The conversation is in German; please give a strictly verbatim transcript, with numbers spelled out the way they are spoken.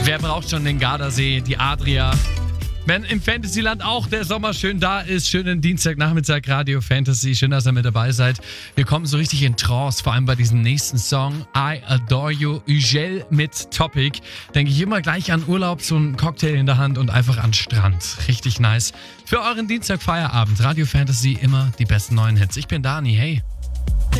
Wer braucht schon den Gardasee, die Adria? Wenn im Fantasyland auch der Sommer schön da ist, schönen Dienstagnachmittag Radio Fantasy, schön, dass ihr mit dabei seid. Wir kommen so richtig in Trance, vor allem bei diesem nächsten Song, I Adore You, Ugel mit Topic. Denke ich immer gleich an Urlaub, so einen Cocktail in der Hand und einfach an Strand. Richtig nice. Für euren Dienstagfeierabend, Radio Fantasy, immer die besten neuen Hits. Ich bin Dani, hey.